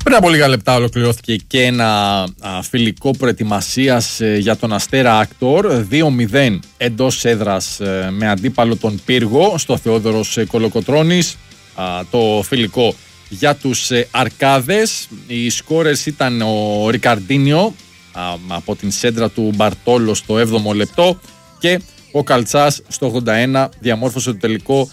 Πριν από λίγα λεπτά ολοκληρώθηκε και ένα φιλικό προετοιμασίας για τον Αστέρα Άκτορ. 2-0 εντός έδρας με αντίπαλο τον Πύργο στο Θεόδωρος Κολοκοτρώνης. Το φιλικό για τους Αρκάδες. Οι σκόρες ήταν ο Ρικαρντίνιο από την σέντρα του Μπαρτόλο στο 7ο λεπτό και ο Καλτσάς στο 81 διαμόρφωσε το τελικό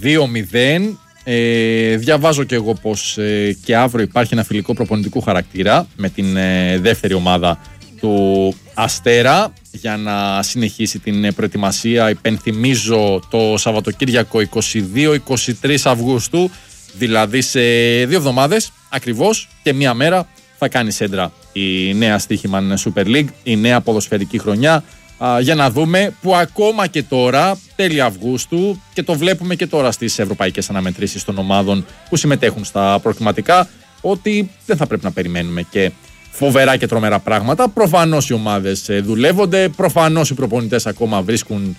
2-0. Διαβάζω και εγώ πως και αύριο υπάρχει ένα φιλικό προπονητικού χαρακτήρα με την δεύτερη ομάδα του Αστέρα για να συνεχίσει την προετοιμασία. Υπενθυμίζω το Σαββατοκύριακο 22-23 Αυγούστου, δηλαδή σε 2 εβδομάδες ακριβώς και μία μέρα θα κάνει σέντρα η νέα Στοίχημαν Super League, η νέα ποδοσφαιρική χρονιά, για να δούμε που ακόμα και τώρα, τέλη Αυγούστου, και το βλέπουμε και τώρα στις ευρωπαϊκές αναμετρήσεις των ομάδων που συμμετέχουν στα προκριματικά, ότι δεν θα πρέπει να περιμένουμε και φοβερά και τρομερά πράγματα. Προφανώς οι ομάδες δουλεύονται, προφανώς οι προπονητές ακόμα βρίσκουν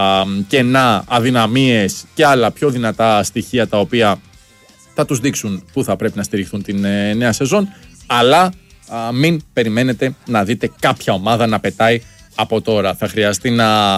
κενά, αδυναμίες και άλλα πιο δυνατά στοιχεία τα οποία θα τους δείξουν που θα πρέπει να στηριχθούν την νέα σεζόν, αλλά μην περιμένετε να δείτε κάποια ομάδα να πετάει από τώρα. Θα χρειαστεί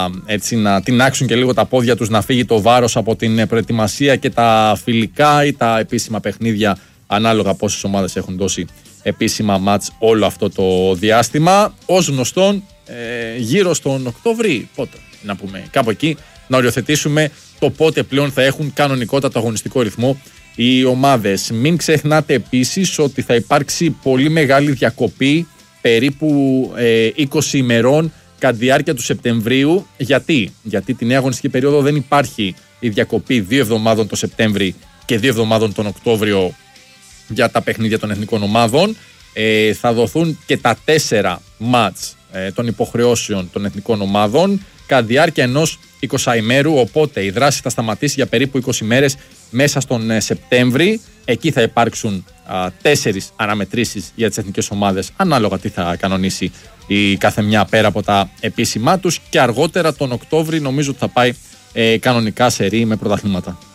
να τινάξουν και λίγο τα πόδια τους, να φύγει το βάρος από την προετοιμασία και τα φιλικά ή τα επίσημα παιχνίδια, ανάλογα πόσες ομάδες έχουν δώσει επίσημα μάτς όλο αυτό το διάστημα. Ως γνωστόν, γύρω στον Οκτώβρη, πότε να πούμε, κάπου εκεί, να οριοθετήσουμε το πότε πλέον θα έχουν κανονικότατο αγωνιστικό ρυθμό οι ομάδες. Μην ξεχνάτε επίσης ότι θα υπάρξει πολύ μεγάλη διακοπή, περίπου 20 ημερών κατά τη διάρκεια του Σεπτεμβρίου. Γιατί τη νέα αγωνιστική περίοδο δεν υπάρχει η διακοπή 2 εβδομάδων το Σεπτέμβρη και 2 εβδομάδων τον Οκτώβριο για τα παιχνίδια των εθνικών ομάδων. Θα δοθούν και τα 4 μάτς των υποχρεώσεων των εθνικών ομάδων κατά τη διάρκεια ενός 20 ημέρου, οπότε η δράση θα σταματήσει για περίπου 20 μέρες μέσα στον Σεπτέμβρη. Εκεί θα υπάρξουν 4 αναμετρήσεις για τις εθνικές ομάδες, ανάλογα τι θα κανονίσει η κάθε μια πέρα από τα επίσημά τους, και αργότερα τον Οκτώβρη νομίζω ότι θα πάει κανονικά σερί με πρωταθλήματα.